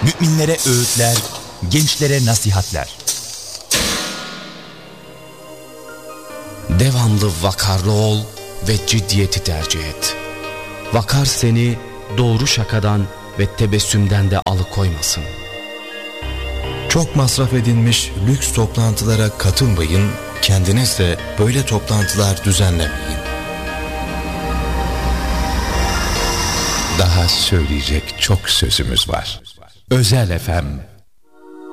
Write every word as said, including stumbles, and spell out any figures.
Müminlere öğütler, gençlere nasihatler. Devamlı vakarlı ol ve ciddiyeti tercih et. Vakar seni doğru şakadan ve tebessümden de alıkoymasın. Çok masraf edilmiş lüks toplantılara katılmayın, kendiniz de böyle toplantılar düzenlemeyin. Daha söyleyecek çok sözümüz var. Özel F M